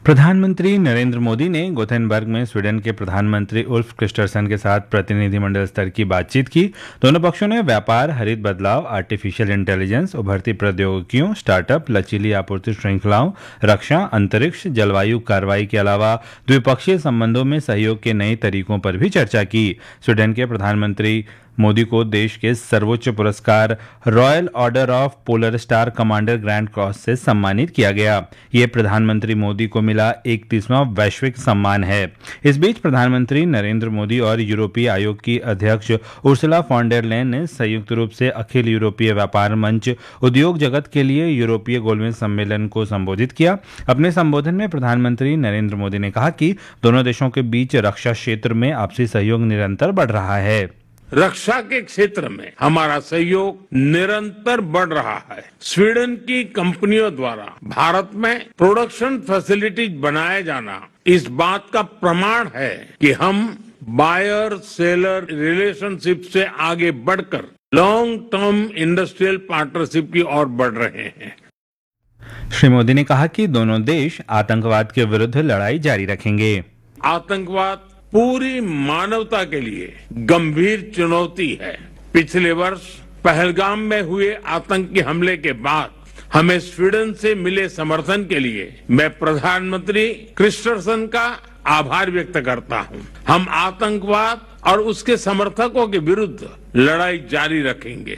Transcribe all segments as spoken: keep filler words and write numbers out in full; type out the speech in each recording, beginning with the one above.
प्रधानमंत्री नरेंद्र मोदी ने गोथेनबर्ग में स्वीडन के प्रधानमंत्री उल्फ क्रिस्टरसन के साथ प्रतिनिधिमंडल स्तर की बातचीत की। दोनों पक्षों ने व्यापार, हरित बदलाव, आर्टिफिशियल इंटेलिजेंस, उभरती प्रौद्योगिकियों, स्टार्टअप, लचीली आपूर्ति श्रृंखलाओं, रक्षा, अंतरिक्ष, जलवायु कार्रवाई के अलावा द्विपक्षीय संबंधों में सहयोग के नए तरीकों पर भी चर्चा की। स्वीडन के प्रधानमंत्री मोदी को देश के सर्वोच्च पुरस्कार royal order of polar star commander grand cross से सम्मानित किया गया। ये प्रधानमंत्री मोदी को मिला इकतीसवां वैश्विक सम्मान है। इस बीच प्रधानमंत्री नरेंद्र मोदी और यूरोपीय आयोग की अध्यक्ष उर्सुला फॉन डेर लेयन ने संयुक्त रूप से अखिल यूरोपीय व्यापार मंच उद्योग जगत के लिए यूरोपीय गोलमेज सम्मेलन को संबोधित किया। अपने संबोधन में प्रधानमंत्री नरेंद्र मोदी ने कहा कि दोनों देशों के बीच रक्षा क्षेत्र में आपसी सहयोग निरंतर बढ़ रहा है। रक्षा के क्षेत्र में हमारा सहयोग निरंतर बढ़ रहा है। स्वीडन की कंपनियों द्वारा भारत में प्रोडक्शन फैसिलिटीज बनाया जाना इस बात का प्रमाण है कि हम बायर सेलर रिलेशनशिप से आगे बढ़कर लॉन्ग टर्म इंडस्ट्रियल पार्टनरशिप की ओर बढ़ रहे हैं। श्री मोदी ने कहा कि दोनों देश आतंकवाद के विरुद्ध लड़ाई जारी रखेंगे। आतंकवाद पूरी मानवता के लिए गंभीर चुनौती है। पिछले वर्ष पहलगाम में हुए आतंकी हमले के बाद हमें स्वीडन से मिले समर्थन के लिए मैं प्रधानमंत्री क्रिस्टरसन का आभार व्यक्त करता हूं। हम आतंकवाद और उसके समर्थकों के विरुद्ध लड़ाई जारी रखेंगे।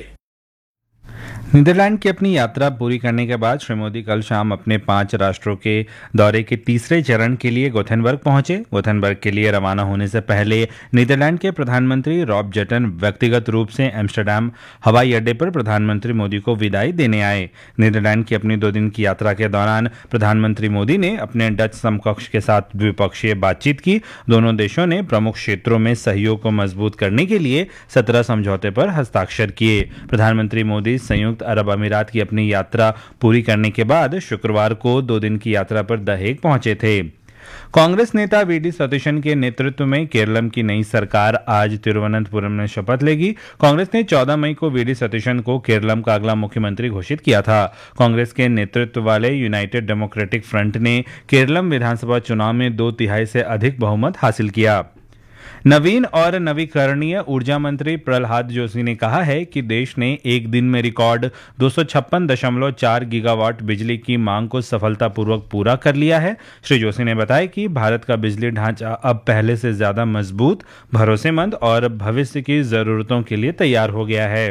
नीदरलैंड की अपनी यात्रा पूरी करने के बाद श्री मोदी कल शाम अपने पांच राष्ट्रों के दौरे के तीसरे चरण के लिए गोथेनबर्ग पहुंचे। गोथेनबर्ग के लिए रवाना होने से पहले नीदरलैंड के प्रधानमंत्री रॉब जेटन व्यक्तिगत रूप से एम्स्टर्डम हवाई अड्डे पर प्रधानमंत्री मोदी को विदाई देने आए। नीदरलैंड की अपनी दो दिन की यात्रा के दौरान प्रधानमंत्री मोदी ने अपने डच समकक्ष के साथ द्विपक्षीय बातचीत की। दोनों देशों ने प्रमुख क्षेत्रों में सहयोग को मजबूत करने के लिए सत्रह समझौते पर हस्ताक्षर किए। प्रधानमंत्री मोदी संयुक्त अरब अमीरात की अपनी यात्रा पूरी करने के बाद शुक्रवार को दो दिन की यात्रा पर द हेग पहुंचे थे। कांग्रेस नेता वी डी सतीशन के नेतृत्व में केरलम की नई सरकार आज तिरुवनंतपुरम में शपथ लेगी। कांग्रेस ने चौदह मई को वी डी सतीशन को केरलम का अगला मुख्यमंत्री घोषित किया था। कांग्रेस के नेतृत्व वाले यूनाइटेड डेमोक्रेटिक फ्रंट ने केरलम विधानसभा चुनाव में दो तिहाई से अधिक बहुमत हासिल किया। नवीन और नवीकरणीय ऊर्जा मंत्री प्रहलाद जोशी ने कहा है कि देश ने एक दिन में रिकॉर्ड दो सौ छप्पन दशमलव चार गीगावाट बिजली की मांग को सफलतापूर्वक पूरा कर लिया है। श्री जोशी ने बताया कि भारत का बिजली ढांचा अब पहले से ज्यादा मजबूत, भरोसेमंद और भविष्य की जरूरतों के लिए तैयार हो गया है।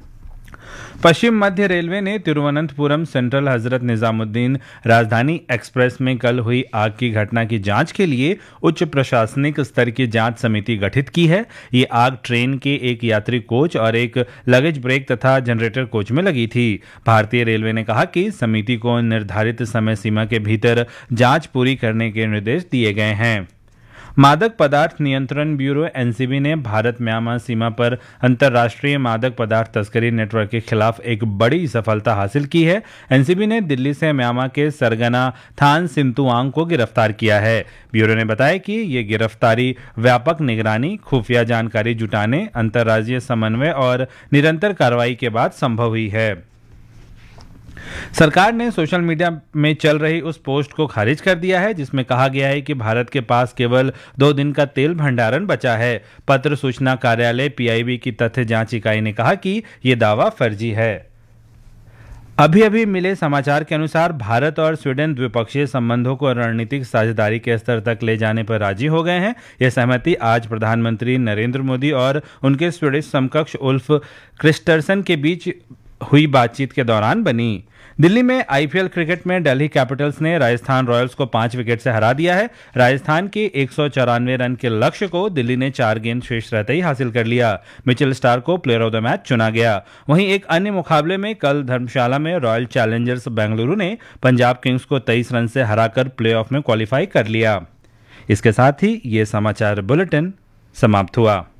पश्चिम मध्य रेलवे ने तिरुवनंतपुरम सेंट्रल हजरत निजामुद्दीन राजधानी एक्सप्रेस में कल हुई आग की घटना की जांच के लिए उच्च प्रशासनिक स्तर की जांच समिति गठित की है। ये आग ट्रेन के एक यात्री कोच और एक लगेज ब्रेक तथा जनरेटर कोच में लगी थी। भारतीय रेलवे ने कहा कि समिति को निर्धारित समय सीमा के भीतर जांच पूरी करने के निर्देश दिए गए हैं। मादक पदार्थ नियंत्रण ब्यूरो एन सी बी ने भारत म्यांमार सीमा पर अंतर्राष्ट्रीय मादक पदार्थ तस्करी नेटवर्क के खिलाफ एक बड़ी सफलता हासिल की है। एन सी बी ने दिल्ली से म्यांमार के सरगना थान सिंतुआंग को गिरफ्तार किया है। ब्यूरो ने बताया कि ये गिरफ्तारी व्यापक निगरानी, खुफिया जानकारी जुटाने, अंतर्राज्यीय समन्वय और निरंतर कार्रवाई के बाद संभव हुई है। सरकार ने सोशल मीडिया में चल रही उस पोस्ट को खारिज कर दिया है जिसमें कहा गया है कि भारत के पास केवल दो दिन का तेल भंडारण बचा है। पत्र सूचना कार्यालय पी आई बी की तथ्य जांच इकाई ने कहा कि यह दावा फर्जी है। अभी अभी मिले समाचार के अनुसार भारत और स्वीडन द्विपक्षीय संबंधों को रणनीतिक साझेदारी के स्तर तक ले जाने पर राजी हो गए हैं। यह सहमति आज प्रधानमंत्री नरेंद्र मोदी और उनके स्वीडिश समकक्ष उल्फ क्रिस्टरसन के बीच हुई बातचीत के दौरान बनी। दिल्ली में आई पी एल क्रिकेट में दिल्ली कैपिटल्स ने राजस्थान रॉयल्स को पांच विकेट से हरा दिया है। राजस्थान के एक सौ चौरानवे रन के लक्ष्य को दिल्ली ने चार गेंद शेष रहते ही हासिल कर लिया। मिचेल स्टार को प्लेयर ऑफ द मैच चुना गया। वहीं एक अन्य मुकाबले में कल धर्मशाला में रॉयल चैलेंजर्स बेंगलुरु ने पंजाब किंग्स को तेईस रन से हराकर प्लेऑफ में क्वालिफाई कर लिया। इसके साथ ही ये समाचार बुलेटिन समाप्त हुआ।